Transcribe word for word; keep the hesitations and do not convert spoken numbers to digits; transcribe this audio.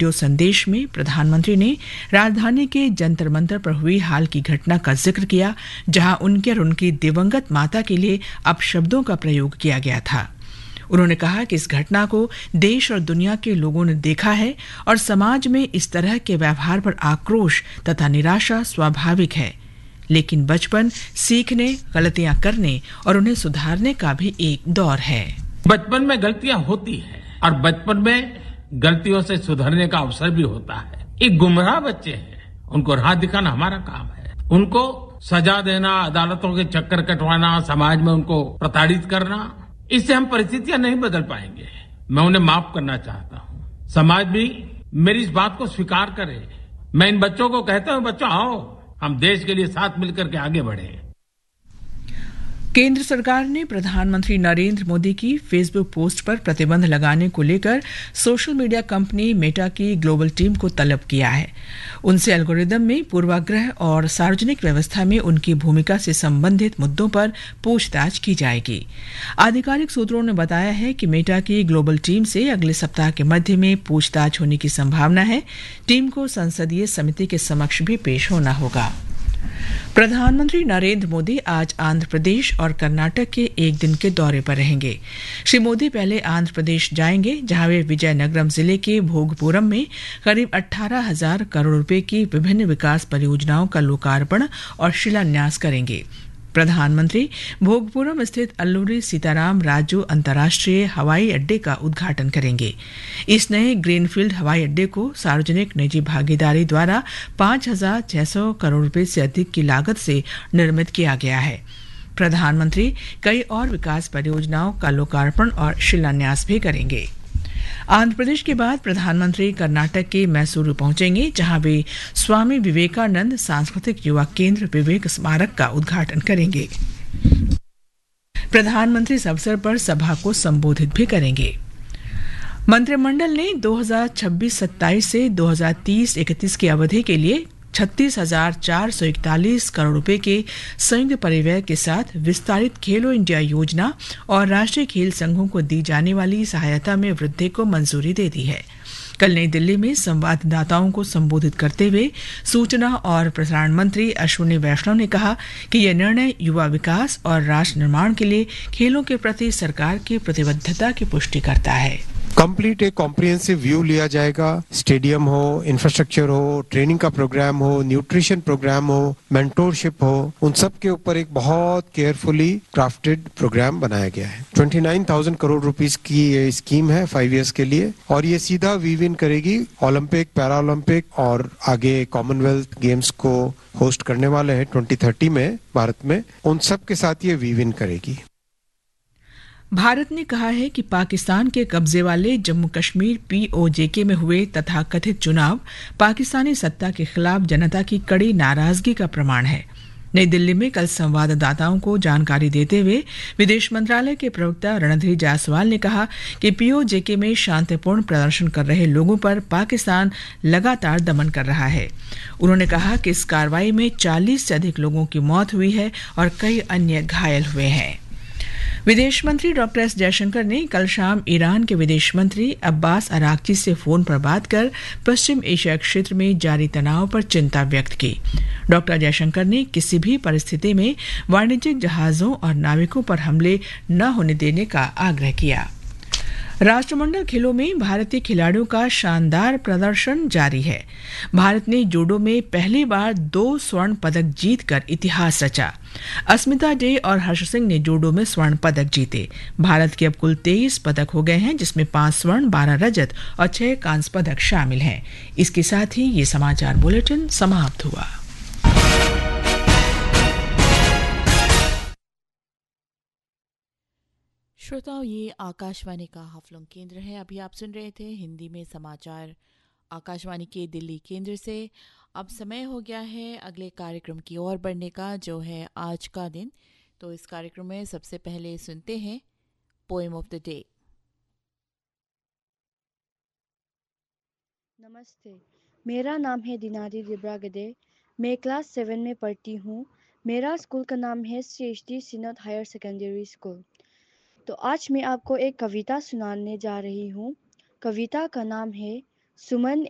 Video संदेश में प्रधानमंत्री ने राजधानी के जंतर मंतर पर हुई हाल की घटना का जिक्र किया, जहां उनके और उनकी दिवंगत माता के लिए अपशब्दों का प्रयोग किया गया था। उन्होंने कहा कि इस घटना को देश और दुनिया के लोगों ने देखा है और समाज में इस तरह के व्यवहार पर आक्रोश तथा निराशा स्वाभाविक है, लेकिन बचपन सीखने, गलतियां करने और उन्हें सुधारने का भी एक दौर है। बचपन में गलतियां होती हैं और बचपन में गलतियों से सुधरने का अवसर भी होता है। एक गुमराह बच्चे हैं, उनको राह दिखाना हमारा काम है। उनको सजा देना, अदालतों के चक्कर कटवाना, समाज में उनको प्रताड़ित करना, इससे हम परिस्थितियां नहीं बदल पाएंगे। मैं उन्हें माफ करना चाहता हूं। समाज भी मेरी इस बात को स्वीकार करे। मैं इन बच्चों को कहता हूं, बच्चों आओ, हम देश के लिए साथ मिलकर के आगे बढ़े। केंद्र सरकार ने प्रधानमंत्री नरेंद्र मोदी की फेसबुक पोस्ट पर प्रतिबंध लगाने को लेकर सोशल मीडिया कंपनी मेटा की ग्लोबल टीम को तलब किया है। उनसे एल्गोरिदम में पूर्वाग्रह और सार्वजनिक व्यवस्था में उनकी भूमिका से संबंधित मुद्दों पर पूछताछ की जाएगी। आधिकारिक सूत्रों ने बताया है कि मेटा की ग्लोबल टीम से अगले सप्ताह के मध्य में पूछताछ होने की संभावना है। टीम को संसदीय समिति के समक्ष भी पेश होना होगा। प्रधानमंत्री नरेंद्र मोदी आज आंध्र प्रदेश और कर्नाटक के एक दिन के दौरे पर रहेंगे। श्री मोदी पहले आंध्र प्रदेश जाएंगे, जहां वे विजयनगरम जिले के भोगपुरम में करीब अठारह हजार करोड़ रुपए की विभिन्न विकास परियोजनाओं का लोकार्पण और शिलान्यास करेंगे। प्रधानमंत्री भोगपुरम स्थित अल्लूरी सीताराम राजू अंतर्राष्ट्रीय हवाई अड्डे का उद्घाटन करेंगे। इस नए ग्रीनफील्ड हवाई अड्डे को सार्वजनिक निजी भागीदारी द्वारा पांच हजार छह सौ करोड़ रुपए से अधिक की लागत से निर्मित किया गया है। प्रधानमंत्री कई और विकास परियोजनाओं का लोकार्पण और शिलान्यास भी करेंगे। आंध्र प्रदेश के बाद प्रधानमंत्री कर्नाटक के मैसूरू पहुंचेंगे, जहां वे स्वामी विवेकानंद सांस्कृतिक युवा केंद्र विवेक स्मारक का उद्घाटन करेंगे। प्रधानमंत्री इस अवसर पर सभा को संबोधित भी करेंगे। मंत्रिमंडल ने दो हज़ार छब्बीस सत्ताईस से दो हज़ार तीस इकतीस की अवधि के लिए छत्तीस हजार चार सौ इकतालीस करोड़ रुपए के संयुक्त परिव्यय के साथ विस्तारित खेलो इंडिया योजना और राष्ट्रीय खेल संघों को दी जाने वाली सहायता में वृद्धि को मंजूरी दे दी है। कल नई दिल्ली में संवाददाताओं को संबोधित करते हुए सूचना और प्रसारण मंत्री अश्विनी वैष्णव ने कहा कि यह निर्णय युवा विकास और राष्ट्र निर्माण के लिए खेलों के प्रति सरकार की प्रतिबद्धता की पुष्टि करता है। कंप्लीट एक कॉम्प्रिहेंसिव व्यू लिया जाएगा। स्टेडियम हो, इंफ्रास्ट्रक्चर हो, ट्रेनिंग का प्रोग्राम हो, न्यूट्रिशन प्रोग्राम हो, मेंटोरशिप हो, उन सब के ऊपर एक बहुत केयरफुली क्राफ्टेड प्रोग्राम बनाया गया है। उनतीस हज़ार करोड़ रुपीस की ये स्कीम है फाइव इयर्स के लिए, और ये सीधा वीव इन करेगी ओलंपिक, पैरा ओलंपिक और आगे कॉमनवेल्थ गेम्स को होस्ट करने वाले हैं ट्वेंटी थर्टी में भारत में, उन सब के साथ ये वीव इन करेगी। भारत ने कहा है कि पाकिस्तान के कब्जे वाले जम्मू कश्मीर पीओजेके में हुए तथाकथित चुनाव पाकिस्तानी सत्ता के खिलाफ जनता की कड़ी नाराजगी का प्रमाण है। नई दिल्ली में कल संवाददाताओं को जानकारी देते हुए विदेश मंत्रालय के प्रवक्ता रणधीर जायसवाल ने कहा कि पीओजेके में शांतिपूर्ण प्रदर्शन कर रहे लोगों पर पाकिस्तान लगातार दमन कर रहा है। उन्होंने कहा कि इस कार्रवाई में चालीस से अधिक लोगों की मौत हुई है और कई अन्य घायल हुए हैं। विदेश मंत्री डॉक्टर एस जयशंकर ने कल शाम ईरान के विदेश मंत्री अब्बास अरागची से फोन पर बात कर पश्चिम एशिया क्षेत्र में जारी तनाव पर चिंता व्यक्त की। डॉक्टर जयशंकर ने किसी भी परिस्थिति में वाणिज्यिक जहाजों और नाविकों पर हमले न होने देने का आग्रह किया। राष्ट्रमंडल खेलों में भारतीय खिलाड़ियों का शानदार प्रदर्शन जारी है। भारत ने जूडो में पहली बार दो स्वर्ण पदक जीतकर इतिहास रचा। अस्मिता डे और हर्ष सिंह ने जूडो में स्वर्ण पदक जीते। भारत के अब कुल तेईस पदक हो गए हैं, जिसमें पांच स्वर्ण, बारह रजत और छह कांस्य पदक शामिल हैं। इसके साथ ही ये समाचार बुलेटिन समाप्त हुआ। श्रोताओं, ये आकाशवाणी का हाफलंग केंद्र है। अभी आप सुन रहे थे हिंदी में समाचार आकाशवाणी के दिल्ली केंद्र से। अब समय हो गया है अगले कार्यक्रम की ओर बढ़ने का, जो है आज का दिन। तो इस कार्यक्रम में सबसे पहले सुनते हैं पोएम ऑफ द डे। नमस्ते, मेरा नाम है दिनारी दिब्रागदे। मैं क्लास सेवन में पढ़ती हूँ। मेरा स्कूल का नाम है C H D सिनोद higher secondary school. तो आज मैं आपको एक कविता सुनाने जा रही हूँ। कविता का नाम है सुमन